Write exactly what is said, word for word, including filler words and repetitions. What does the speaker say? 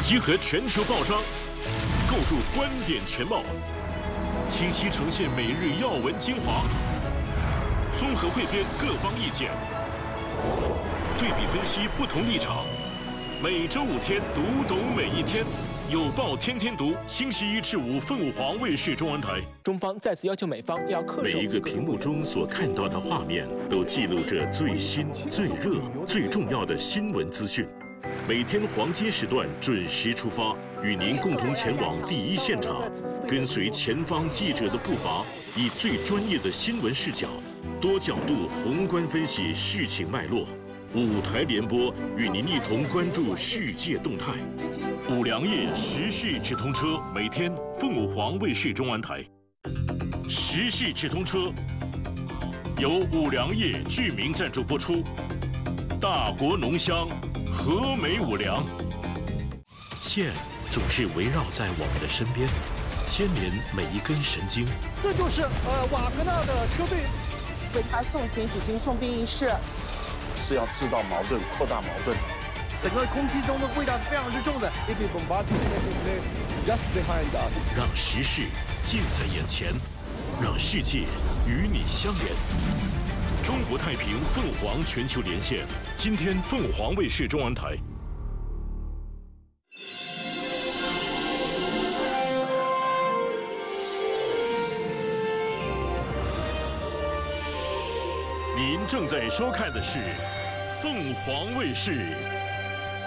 集合全球报章，构筑观点全貌，清晰呈现每日要闻精华，综合汇编各方意见，对比分析不同立场。每周五天，读懂每一天。有报天天读，星期一至五，凤凰卫视中文台。 中方再次要求美方要恪守。 每一个屏幕中所看到的画面，都记录着最新、最热、最重要的新闻资讯。每天黄金时段准时出发，与您共同前往第一现场，跟随前方记者的步伐，以最专业的新闻视角，多角度宏观分析事情脉络。五台联播与您一同关注世界动态。五粮液时事直通车，每天凤凰卫视中文台。时事直通车由五粮液居民赞助播出。大国浓香，和美五粮。线总是围绕在我们的身边，牵连每一根神经。 这就是呃瓦格纳的车队为他送行举行送殡仪式。 是要制造矛盾、扩大矛盾。 整个空气中的味道是非常之重的。 让时事近在眼前，让世界与你相连。中国太平凤凰全球连线，今天凤凰卫视中文台。您正在收看的是凤凰卫视